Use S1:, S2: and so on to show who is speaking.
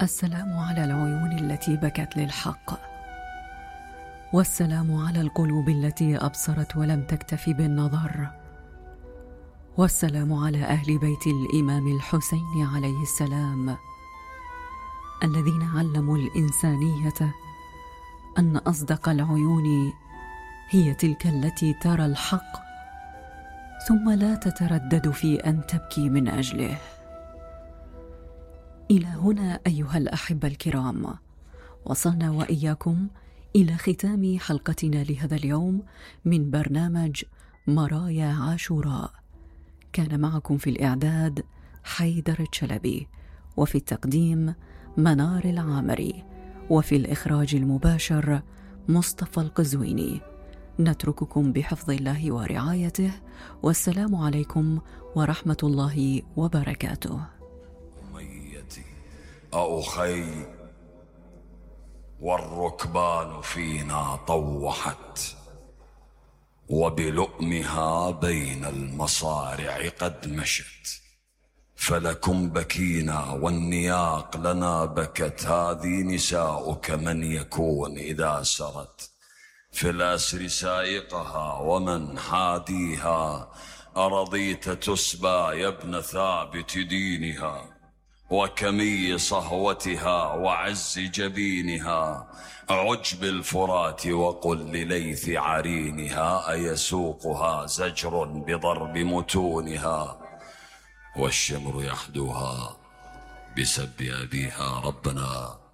S1: السلام على العيون التي بكت للحق، والسلام على القلوب التي أبصرت ولم تكتف بالنظر، والسلام على أهل بيت الإمام الحسين عليه السلام الذين علموا الإنسانية أن أصدق العيون هي تلك التي ترى الحق ثم لا تتردد في أن تبكي من أجله. إلى هنا أيها الأحبة الكرام وصلنا وإياكم إلى ختام حلقتنا لهذا اليوم من برنامج مرايا عاشوراء. كان معكم في الإعداد حيدر الشلبي، وفي التقديم منار العامري، وفي الإخراج المباشر مصطفى القزويني. نترككم بحفظ الله ورعايته، والسلام عليكم ورحمة الله وبركاته.
S2: أميتي أخي، والركبان فينا طوحت، وبلؤمها بين المصارع قد مشت، فلكم بكينا والنياق لنا بكت، هذه نساؤك من يكون إذا سرت في الأسر سائقها ومن حاديها، أرضيت تسبى يا ابن ثابت دينها، وكمي صهوتها وعز جبينها، عجب الفرات وقل لليث عرينها، أيسوقها زجر بضرب متونها، والشمر يحدوها بسب أبيها. ربنا